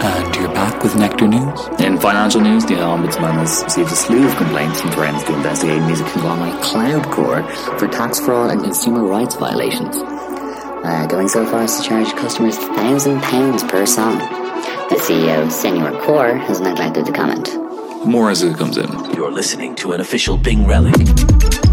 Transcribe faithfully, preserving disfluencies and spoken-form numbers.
And you're back with Nectar News. In financial news, the Ombudsman has received a slew of complaints from friends to investigate music conglomerate Cloudcore for tax fraud and consumer rights violations. Uh, going so far as to charge customers one thousand pounds per song. The C E O, Senor Core, has neglected to comment. More as it comes in. You're listening to an official Bing Relic.